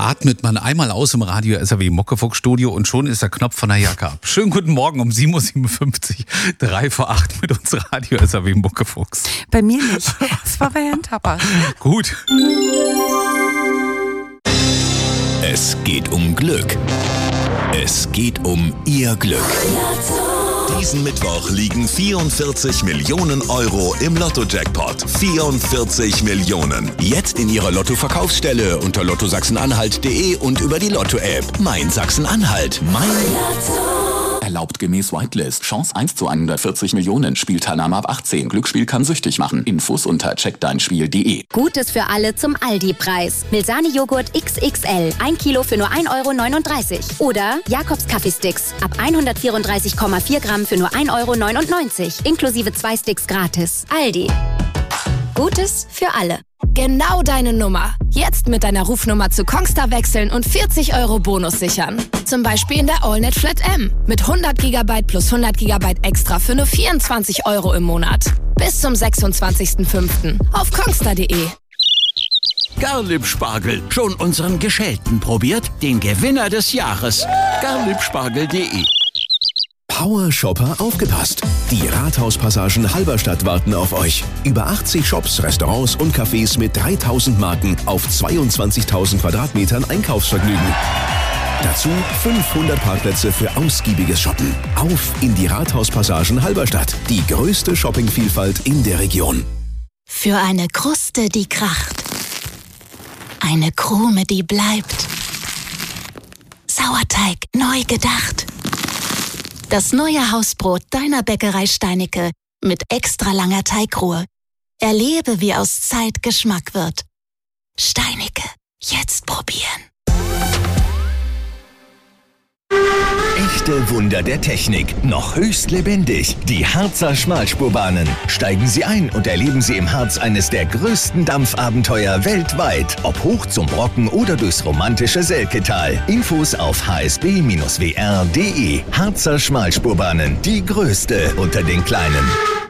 atmet man einmal aus im Radio SAW Muckefuchs Studio und schon ist der Knopf von der Jacke ab. Schönen guten Morgen um 7.57 Uhr, 3 vor 8 mit uns Radio SAW Muckefuchs. Bei mir nicht. Das war bei Herrn Tapper. Gut. Es geht um Glück. Es geht um Ihr Glück. Diesen Mittwoch liegen 44 Millionen Euro im Lotto-Jackpot. 44 Millionen. Jetzt in Ihrer Lotto-Verkaufsstelle unter lottosachsen-anhalt.de und über die Lotto-App. Mein Sachsen-Anhalt. Mein Lotto. Erlaubt gemäß Whitelist. Chance 1 zu 140 Millionen. Spielteilnahme ab 18. Glücksspiel kann süchtig machen. Infos unter checkdeinspiel.de. Gutes für alle zum Aldi-Preis. Milsani-Joghurt XXL. 1 Kilo für nur 1,39 €. Oder Jakobs Kaffeesticks. Ab 134,4 Gramm für nur 1,99 €. Inklusive 2 Sticks gratis. Aldi. Gutes für alle. Genau deine Nummer. Jetzt mit deiner Rufnummer zu Kongstar wechseln und 40 € Bonus sichern. Zum Beispiel in der AllNet Flat M. Mit 100 GB plus 100 GB extra für nur 24 € im Monat. Bis zum 26.05. auf kongstar.de. Garlib-Spargel. Schon unseren Geschälten probiert? Den Gewinner des Jahres. Garlibspargel.de. Power-Shopper aufgepasst! Die Rathauspassagen Halberstadt warten auf euch. Über 80 Shops, Restaurants und Cafés mit 3000 Marken auf 22.000 Quadratmetern Einkaufsvergnügen. Dazu 500 Parkplätze für ausgiebiges Shoppen. Auf in die Rathauspassagen Halberstadt. Die größte Shoppingvielfalt in der Region. Für eine Kruste, die kracht. Eine Krume, die bleibt. Sauerteig neu gedacht. Das neue Hausbrot deiner Bäckerei Steinicke mit extra langer Teigruhe. Erlebe, wie aus Zeit Geschmack wird. Steinicke, jetzt probieren. Echte Wunder der Technik, noch höchst lebendig. Die Harzer Schmalspurbahnen. Steigen Sie ein und erleben Sie im Harz eines der größten Dampfabenteuer weltweit. Ob hoch zum Brocken oder durchs romantische Selketal. Infos auf hsb-wr.de. Harzer Schmalspurbahnen, die größte unter den kleinen.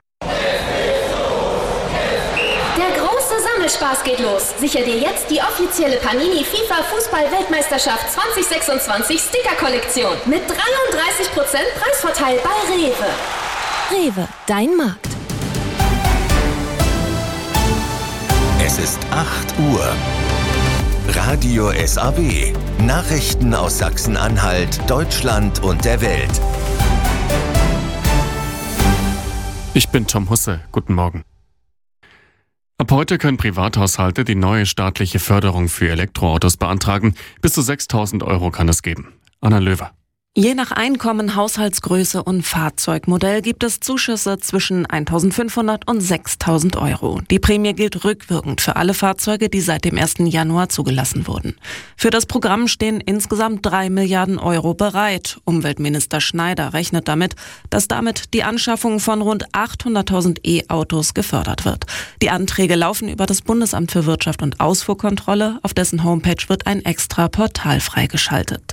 Spaß geht los. Sicher dir jetzt die offizielle Panini FIFA Fußball-Weltmeisterschaft 2026 Sticker-Kollektion mit 33% Preisvorteil bei Rewe. Rewe, dein Markt. Es ist 8 Uhr. Radio SAW. Nachrichten aus Sachsen-Anhalt, Deutschland und der Welt. Ich bin Tom Husse. Guten Morgen. Ab heute können Privathaushalte die neue staatliche Förderung für Elektroautos beantragen. Bis zu 6.000 € kann es geben. Anna Löwer. Je nach Einkommen, Haushaltsgröße und Fahrzeugmodell gibt es Zuschüsse zwischen 1.500 und 6.000 €. Die Prämie gilt rückwirkend für alle Fahrzeuge, die seit dem 1. Januar zugelassen wurden. Für das Programm stehen insgesamt 3 Milliarden € bereit. Umweltminister Schneider rechnet damit, dass damit die Anschaffung von rund 800.000 E-Autos gefördert wird. Die Anträge laufen über das Bundesamt für Wirtschaft und Ausfuhrkontrolle. Auf dessen Homepage wird ein extra Portal freigeschaltet.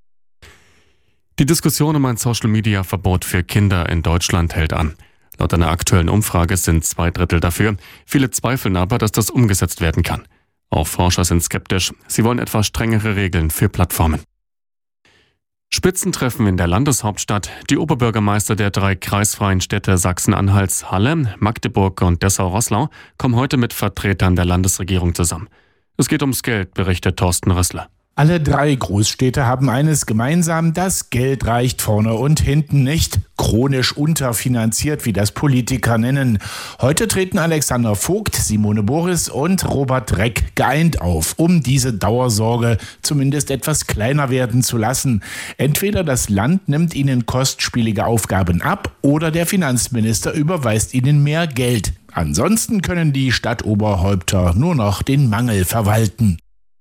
Die Diskussion um ein Social-Media-Verbot für Kinder in Deutschland hält an. Laut einer aktuellen Umfrage sind 2/3 dafür. Viele zweifeln aber, dass das umgesetzt werden kann. Auch Forscher sind skeptisch. Sie wollen etwas strengere Regeln für Plattformen. Spitzentreffen in der Landeshauptstadt. Die Oberbürgermeister der 3 kreisfreien Städte Sachsen-Anhalts, Halle, Magdeburg und Dessau-Roßlau kommen heute mit Vertretern der Landesregierung zusammen. Es geht ums Geld, berichtet Thorsten Rissler. Alle 3 Großstädte haben eines gemeinsam: das Geld reicht vorne und hinten nicht. Chronisch unterfinanziert, wie das Politiker nennen. Heute treten Alexander Vogt, Simone Boris und Robert Reck geeint auf, um diese Dauersorge zumindest etwas kleiner werden zu lassen. Entweder das Land nimmt ihnen kostspielige Aufgaben ab oder der Finanzminister überweist ihnen mehr Geld. Ansonsten können die Stadtoberhäupter nur noch den Mangel verwalten.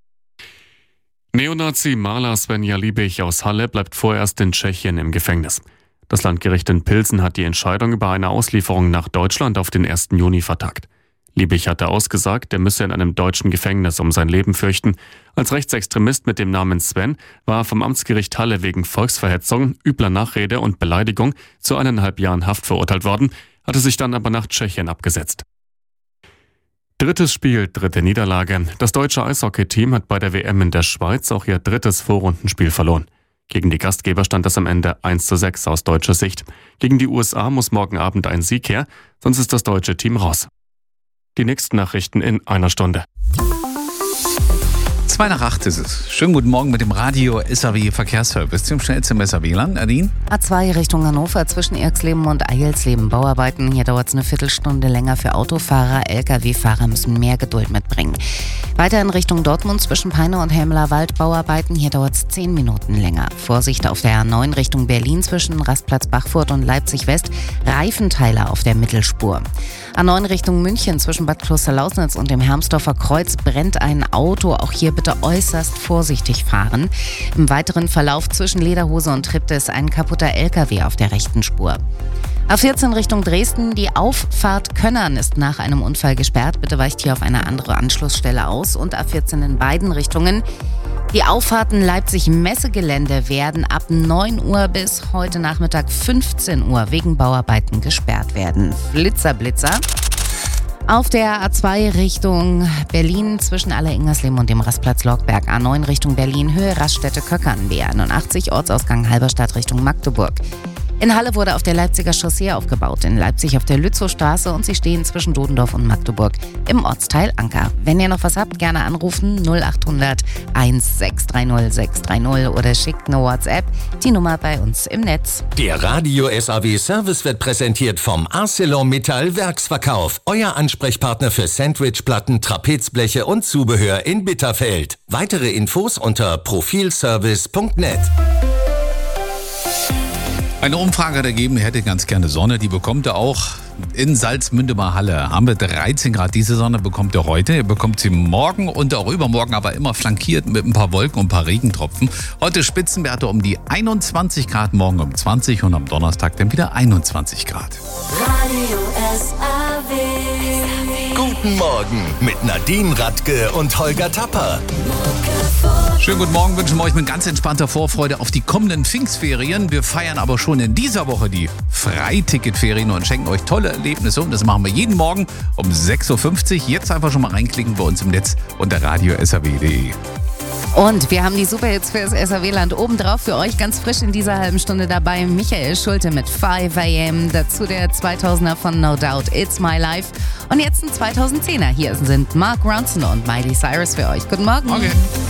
Neonazi-Maler Svenja Liebig aus Halle bleibt vorerst in Tschechien im Gefängnis. Das Landgericht in Pilsen hat die Entscheidung über eine Auslieferung nach Deutschland auf den 1. Juni vertagt. Liebig hatte ausgesagt, er müsse in einem deutschen Gefängnis um sein Leben fürchten. Als Rechtsextremist mit dem Namen Sven war er vom Amtsgericht Halle wegen Volksverhetzung, übler Nachrede und Beleidigung zu 1,5 Jahren Haft verurteilt worden, hatte sich dann aber nach Tschechien abgesetzt. Drittes Spiel, dritte Niederlage. Das deutsche Eishockey-Team hat bei der WM in der Schweiz auch ihr drittes Vorrundenspiel verloren. Gegen die Gastgeber stand es am Ende 1:6 aus deutscher Sicht. Gegen die USA muss morgen Abend ein Sieg her, sonst ist das deutsche Team raus. Die nächsten Nachrichten in einer Stunde. 7:55 ist es. Schönen guten Morgen mit dem Radio SAW Verkehrsservice zum schnellsten im SAW-Land. Nadine? A2 Richtung Hannover zwischen Irksleben und Eilsleben. Bauarbeiten. Hier dauert es eine Viertelstunde länger für Autofahrer. Lkw-Fahrer müssen mehr Geduld mitbringen. Weiter in Richtung Dortmund zwischen Peine und Helmler-Wald. Bauarbeiten. Hier dauert es 10 Minuten länger. Vorsicht auf der A9 Richtung Berlin zwischen Rastplatz Bachfurt und Leipzig-West. Reifenteiler auf der Mittelspur. A9 Richtung München zwischen Bad Klosterlausnitz und dem Hermsdorfer Kreuz brennt ein Auto. Auch hier bitte äußerst vorsichtig fahren. Im weiteren Verlauf zwischen Lederhose und Tripte ist ein kaputter LKW auf der rechten Spur. A14 Richtung Dresden. Die Auffahrt Könnern ist nach einem Unfall gesperrt. Bitte weicht hier auf eine andere Anschlussstelle aus. Und A14 in beiden Richtungen. Die Auffahrten Leipzig-Messegelände werden ab 9 Uhr bis heute Nachmittag 15 Uhr wegen Bauarbeiten gesperrt werden. Blitzer. Auf der A2 Richtung Berlin zwischen Aller-Ingersleben und dem Rastplatz Lorgberg. A9 Richtung Berlin, Höhe Raststätte-Köckern. B81 Ortsausgang Halberstadt Richtung Magdeburg. In Halle wurde auf der Leipziger Chaussee aufgebaut, in Leipzig auf der Lützowstraße und sie stehen zwischen Dodendorf und Magdeburg im Ortsteil Anker. Wenn ihr noch was habt, gerne anrufen 0800 1630 630 oder schickt eine WhatsApp, die Nummer bei uns im Netz. Der Radio SAW Service wird präsentiert vom ArcelorMittal Werksverkauf. Euer Ansprechpartner für Sandwichplatten, Trapezbleche und Zubehör in Bitterfeld. Weitere Infos unter profilservice.net. Eine Umfrage hat ergeben, er hätte ganz gerne Sonne. Die bekommt er auch in Salzmünde bei Halle. Haben wir 13 Grad. Diese Sonne bekommt er heute. Er bekommt sie morgen und auch übermorgen, aber immer flankiert mit ein paar Wolken und ein paar Regentropfen. Heute Spitzenwerte um die 21 Grad, morgen um 20 und am Donnerstag dann wieder 21 Grad. Radio SAW. Guten Morgen mit Nadine Radke und Holger Tapper. Schönen guten Morgen, wünschen wir euch mit ganz entspannter Vorfreude auf die kommenden Pfingstferien. Wir feiern aber schon in dieser Woche die Freiticketferien und schenken euch tolle Erlebnisse. Und das machen wir jeden Morgen um 6:50 Uhr. Jetzt einfach schon mal reinklicken bei uns im Netz unter radiosaw.de. Und wir haben die Superhits fürs SAW-Land obendrauf für euch ganz frisch in dieser halben Stunde dabei. Michael Schulte mit 5 AM, dazu der 2000er von No Doubt, It's My Life. Und jetzt ein 2010er. Hier sind Mark Ronson und Miley Cyrus für euch. Guten Morgen. Morgen.